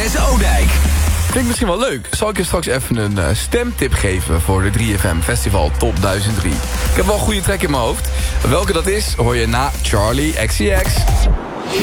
Dennis Oudijk. Klinkt misschien wel leuk. Zal ik je straks even een stemtip geven voor de 3FM Festival Top 1003? Ik heb wel een goede track in mijn hoofd. Welke dat is, hoor je na Charlie XCX.